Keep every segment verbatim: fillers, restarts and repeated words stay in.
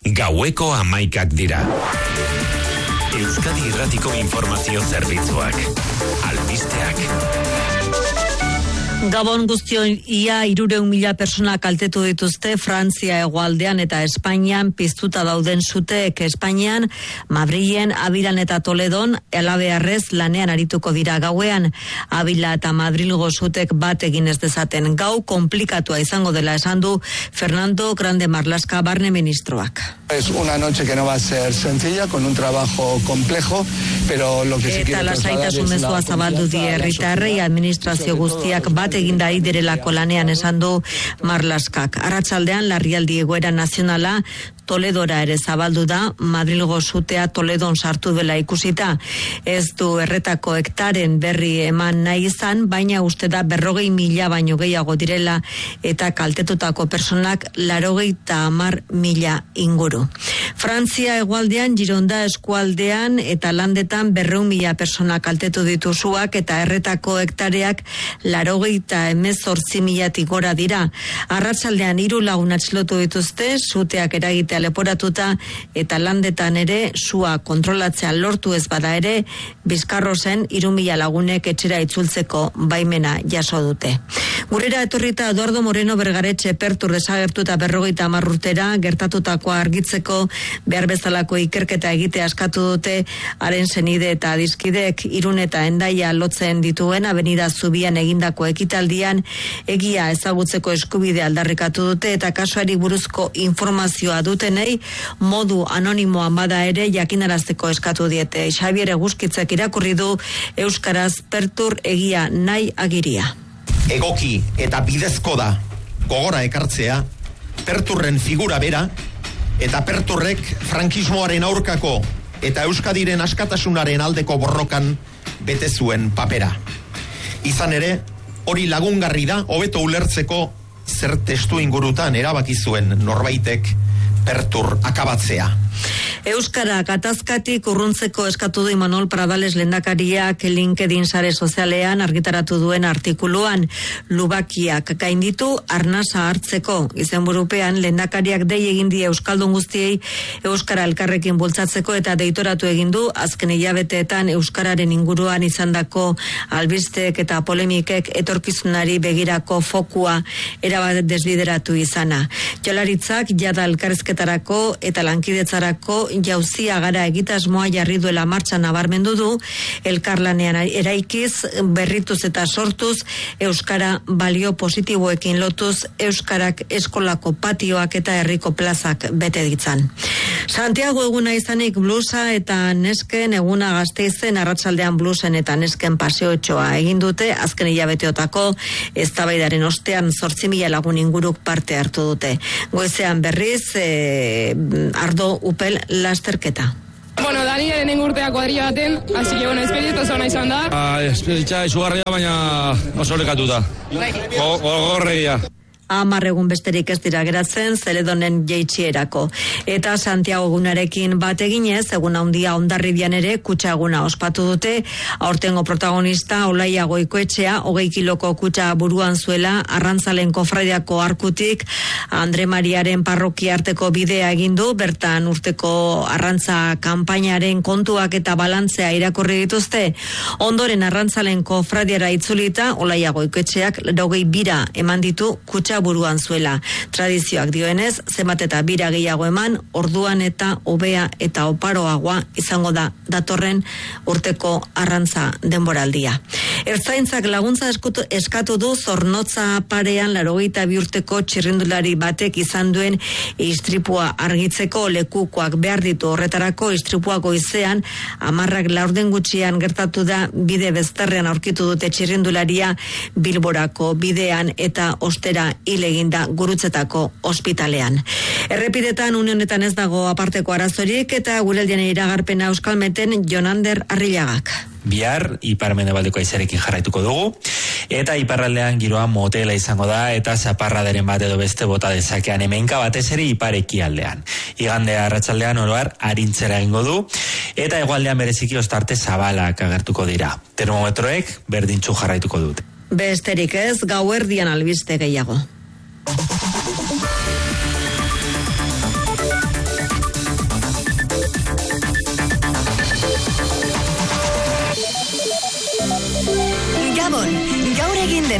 Gaueko hamaikak dira. Euskadi Irratiko Informazio Zerbitzuak. Albisteak. Gabon guztion, ia hirurehun mila persona kaltetu dituzte Frantzia hegoaldean eta Espainian piztuta dauden suteek. Espainian, Madrilen, Abilan eta Toledon halabeharrez lanean arituko dira gauean. Abila eta Madrilgo sutek bat egin ez dezaten. Gau komplikatua izango dela esan du Fernando Grande Marlaska barne ministroak. Es una noche que no va a ser sencilla, con un trabajo complejo, pero lo que se quiere trasladar es la confianza, zabaldu die herritarrei administrazio guztiak bat egindari direlako lanean esan du Marlaskak. Arratsaldean larrialdi egoera nazionala Toledora ere zabaldu da, Madrilgo sutea Toledon sartu dela ikusita. Ez du erretako hektaren berri eman nahi izan, baina uste da berrogei mila baino gehiago direla eta kaltetutako personak larogei eta hamar mila inguru. Frantzia hegoaldean, Gironda eskualdean eta landetan berreun mila persona kaltetu dituzuak eta erretako hektareak larogei eta hemezortzi milatik gora dira. Arratsaldean hiru lagun atxilotu dituzte, suteak eragite leporatuta eta landetan ere sua kontrolatzea lortu ez bada ere, Bizkarrozen hiru mila lagunek etxera itzultzeko baimena jaso dute. Gurera etorrita Eduardo Moreno Bergaretxe Pertur desagertuta berrogeita hamar urtera gertatutakoa argitzeko behar bezalako ikerketa egite askatu dute haren senide eta adiskideek. Irun eta Hendaia lotzen dituen Avenida Zubian egindako ekitaldian egia ezagutzeko eskubide aldarrikatu dute eta kasuari buruzko informazioa dutenei modu anonimoan bada ere jakinarazteko eskatu diete. Xabier Eguzkitzek irakurri du euskaraz Pertur egia nahi agiria. Egoki eta bidezko da gogora ekartzea Perturren figura bera eta Perturrek frankismoaren aurkako eta Euskadiren askatasunaren aldeko borrokan bete zuen papera. Izan ere, hori lagungarri da hobeto ulertzeko zer testu ingurutan erabaki zuen norbaitek Pertur akabatzea. Euskara gatazkatik urruntzeko eskatu du Imanol Pradales lehendakariak LinkedIn sare sozialean argitaratu duen artikuluan. Lubakiak gainditu arnasa hartzeko. Izenburupean lehendakariak dei egin die euskaldun guztiei euskara elkarrekin bultzatzeko eta deitoratu egin du azken hilabeteetan euskararen inguruan izandako albisteek eta polemikek etorkizunari begirako fokua erabat desbideratu izana. Jaurlaritzak jada elkarrizketarako eta lankidetzarako jauzia gara egitasmoa jarri duela martxan nabarmendu du, elkarlanean eraikiz, berrituz eta sortuz, euskara balio positiboekin lotuz, euskarak eskolako patioak eta herriko plazak bete ditzan. Santiago eguna izanik blusa eta nesken eguna Gasteizen arratsaldean blusen eta nesken paseotxoa egin dute, azken hilabeteotako eztabaidaren ostean zortzi mila lagun inguruk parte hartu dute. Goizean berriz, eh, ardo upel lasterketa. Bueno, Dani eren urtea kuadrilla baten, así que bueno, esperientzia oso ona izan da. Ah, esperientzia izugarria, baina oso lekatuta. Gogorregia. Hamar egun besterik ez dira geratzen Zeledonen jeitsierako. Eta Santiago egunarekin bat eginez, egun handia Hondarribian ere kutxa eguna ospatu dute. Aurtengo protagonista Olaia Goikoetxea, hogei kiloko kutxa buruan zuela, Arrantzalen kofradiako arkutik Andre Mariaren parrokia arteko bidea egin du, bertan urteko arrantza kanpainaren kontuak eta balantzea irakurri dituzte. Ondoren Arrantzalen kofradiara itzulita, Olaia Goikoetxeak hogei bira eman ditu kutxa buruan zuela. Tradizioak dioenez, zenbat eta bira gehiago eman, orduan eta hobea eta oparoagoa izango da datorren urteko arrantza denboraldia. Ertzaintzak laguntza eskutu, eskatu du Zornotza parean laurogeita bi urteko txirrindulari batek izan duen istripua argitzeko. Lekukoak behar ditu horretarako. Istripua goizean hamarrak laurden gutxian gertatu da, bide bezterrean aurkitu dute txirrindularia Bilborako bidean eta ostera hil eginda Gurutzetako ospitalean. Errepidetan une honetan ez dago aparteko arazorik eta gureldian iragarpena Euskalmeten Jonander Arrillagak. Bihar ipar-mendebaldeko haizearekin jarraituko dugu eta iparraldean giroa motela izango da eta zaparradaren bat edo beste bota dezakean, hemenka batez ere ipar-ekialdean. Igandea arratsaldean oro har arintzera egingo du eta hegoaldean bereziki ostarte zabalak agertuko dira. Termometroek berdintsu jarraituko dute. Besterik ez, gauerdian albiste gehiago.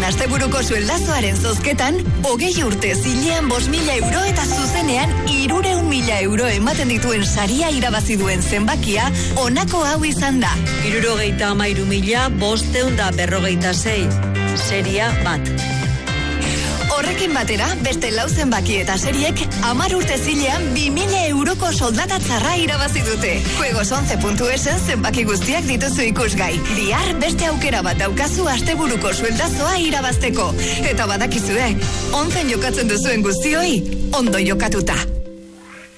asteburuko sueldazoaren zozketan, hogei urte zilean bost mila euro eta zuzenean hirureun mila euro ematen dituen saria irabazi duen zenbakia honako hau izan da. Hirurogeita hamairu mila bosteun da berrogeita sei. Seria bat. Horrekin batera, beste lau zenbaki eta seriek hamar urte zilean bi mila euroko soldata txarra irabazi dute. Juegos once puntu esen zenbaki guztiak dituzu ikusgai. Bihar beste aukera bat daukazu asteburuko sueldazoa irabazteko. Eta badakizue, onzen jokatzen duzuen guztioi, ondo jokatuta.